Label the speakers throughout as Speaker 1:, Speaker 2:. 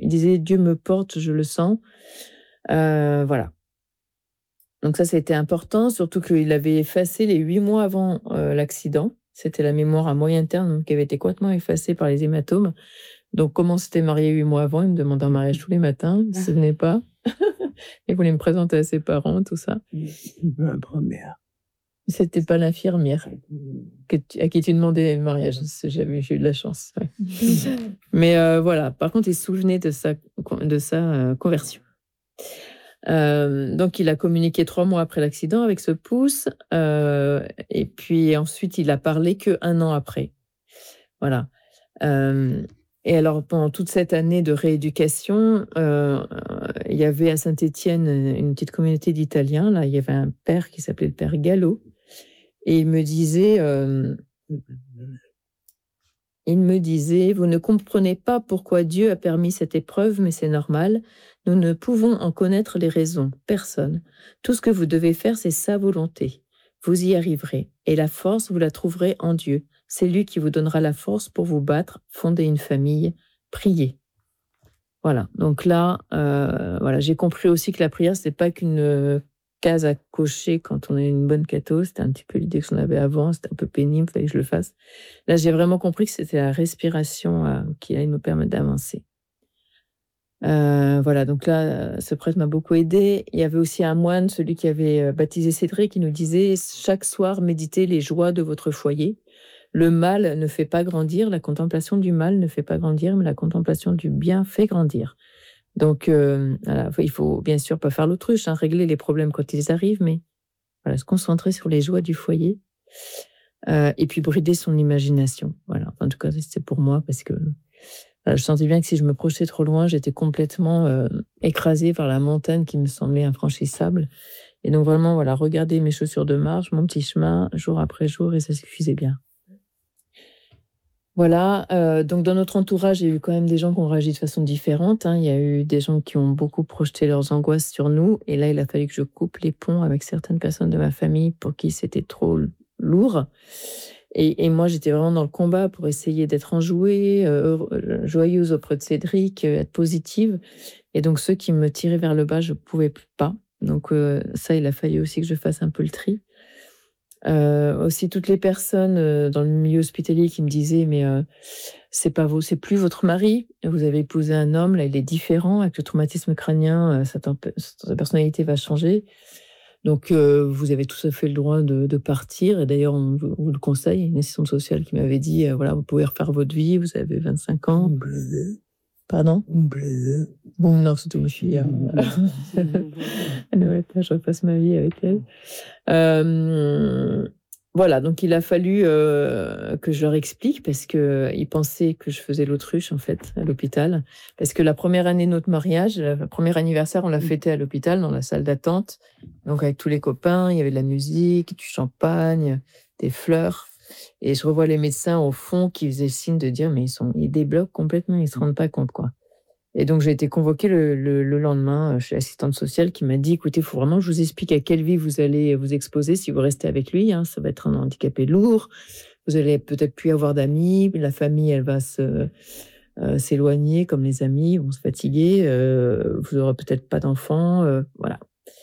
Speaker 1: disait « Dieu me porte, je le sens ». Voilà. Donc ça a été important, surtout qu'il avait effacé les 8 mois avant l'accident. C'était la mémoire à moyen terme, donc qui avait été complètement effacée par les hématomes. Donc, comme on s'était marié 8 mois avant, il me demandait en mariage tous les matins, il ne se souvenait pas. Il voulait me présenter à ses parents, tout ça.
Speaker 2: La première.
Speaker 1: C'était pas l'infirmière à qui tu demandais le mariage. J'ai eu de la chance. Ouais. Mais voilà, par contre, il se souvenait de sa conversion. Donc, il a communiqué 3 mois après l'accident avec ce pouce. Et puis ensuite, il a parlé qu'1 an après. Voilà. Et alors, pendant toute cette année de rééducation, il y avait à Saint-Étienne une petite communauté d'Italiens. Là, il y avait un père qui s'appelait le père Gallo. Et il me disait, vous ne comprenez pas pourquoi Dieu a permis cette épreuve, mais c'est normal. Nous ne pouvons en connaître les raisons, personne. Tout ce que vous devez faire, c'est sa volonté. Vous y arriverez. Et la force, vous la trouverez en Dieu. C'est lui qui vous donnera la force pour vous battre, fonder une famille, prier. Voilà. Donc là, voilà, j'ai compris aussi que la prière, c'est pas qu'une case à cocher quand on est une bonne catho. C'était un petit peu l'idée que j'en avais avant. C'était un peu pénible, il fallait que je le fasse. Là, j'ai vraiment compris que c'était la respiration qui allait me permettre d'avancer. Voilà, donc là, ce prêtre m'a beaucoup aidé. Il y avait aussi un moine, celui qui avait baptisé Cédric, qui nous disait « Chaque soir, méditez les joies de votre foyer. Le mal ne fait pas grandir, la contemplation du mal ne fait pas grandir, mais la contemplation du bien fait grandir. » Donc, voilà, il faut bien sûr pas faire l'autruche, régler les problèmes quand ils arrivent, mais voilà, se concentrer sur les joies du foyer et puis brider son imagination. Voilà, en tout cas, c'était pour moi parce que je sentais bien que si je me projetais trop loin, j'étais complètement écrasée par la montagne qui me semblait infranchissable. Et donc vraiment, voilà, regarder mes chaussures de marche, mon petit chemin, jour après jour, et ça suffisait bien. Voilà, donc dans notre entourage, il y a eu quand même des gens qui ont réagi de façon différente. Il y a eu des gens qui ont beaucoup projeté leurs angoisses sur nous. Et là, il a fallu que je coupe les ponts avec certaines personnes de ma famille pour qui c'était trop lourd. Et moi, j'étais vraiment dans le combat pour essayer d'être enjouée, joyeuse auprès de Cédric, être positive. Et donc, ceux qui me tiraient vers le bas, je ne pouvais pas. Donc, ça, il a fallu aussi que je fasse un peu le tri. Aussi toutes les personnes dans le milieu hospitalier qui me disaient mais c'est plus votre mari, vous avez épousé un homme, là il est différent, avec le traumatisme crânien, sa personnalité va changer, donc vous avez tout à fait le droit de partir, et d'ailleurs on vous le conseille. Il y a une assistante sociale qui m'avait dit voilà, vous pouvez refaire votre vie, vous avez 25 ans. Pardon? Bon, non, surtout mes filles. Je repasse ma vie avec elle. Voilà, donc il a fallu que je leur explique parce qu'ils pensaient que je faisais l'autruche, en fait, à l'hôpital. Parce que la première année de notre mariage, le premier anniversaire, on l'a fêté à l'hôpital, dans la salle d'attente. Donc avec tous les copains, il y avait de la musique, du champagne, des fleurs. Et je revois les médecins au fond qui faisaient signe de dire mais ils débloquent complètement, ils se rendent pas compte, quoi. Et donc j'ai été convoquée le lendemain chez l'assistante sociale qui m'a dit écoutez, il faut vraiment que je vous explique à quelle vie vous allez vous exposer si vous restez avec lui, ça va être un handicapé lourd, vous allez peut-être plus avoir d'amis, la famille elle va s'éloigner comme les amis vont se fatiguer, vous n'aurez peut-être pas d'enfants, voilà.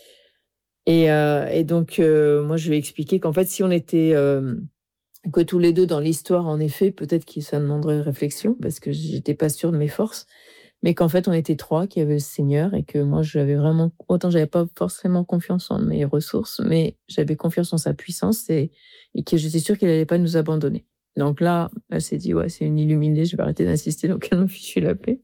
Speaker 1: Et donc moi je lui ai expliqué qu'en fait si on était que tous les deux dans l'histoire, en effet, peut-être que ça demanderait réflexion, parce que j'étais pas sûre de mes forces, mais qu'en fait, on était 3, qu'il y avait le Seigneur, et que moi, j'avais pas forcément confiance en mes ressources, mais j'avais confiance en sa puissance, et que j'étais sûre qu'il allait pas nous abandonner. Donc là, elle s'est dit, ouais, c'est une illuminée, je vais arrêter d'insister, donc elle m'a fichu la paix.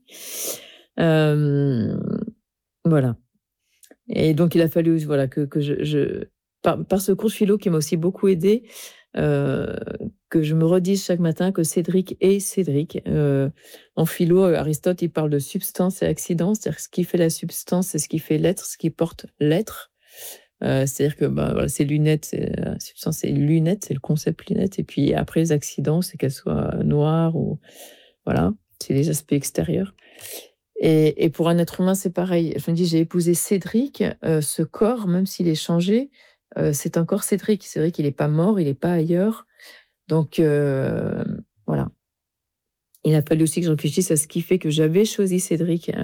Speaker 1: Voilà. Et donc, il a fallu, voilà, que par ce cours de philo qui m'a aussi beaucoup aidée, que je me redise chaque matin que Cédric est Cédric. En philo, Aristote, il parle de substance et accident, c'est-à-dire que ce qui fait la substance, c'est ce qui fait l'être, ce qui porte l'être. C'est-à-dire que voilà, ces lunettes, la substance, c'est lunettes, c'est le concept lunettes. Et puis après, les accidents, c'est qu'elles soient noires ou voilà, c'est les aspects extérieurs. Et pour un être humain, c'est pareil. Je me dis, j'ai épousé Cédric, ce corps, même s'il est changé, c'est encore Cédric. C'est vrai qu'il n'est pas mort, il n'est pas ailleurs. Donc, voilà. Il a fallu aussi que je réfléchisse à ce qui fait que j'avais choisi Cédric